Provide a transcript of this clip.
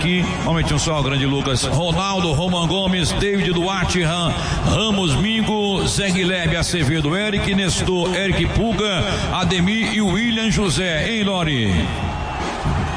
aqui. Aumente só, grande Lucas. Ronaldo, Roman Gomes, David Duarte, Ramos Mingo, Zé Guilherme Acevedo, Eric Nestor, Eric Puga, Ademir e William José. Hein, Lori?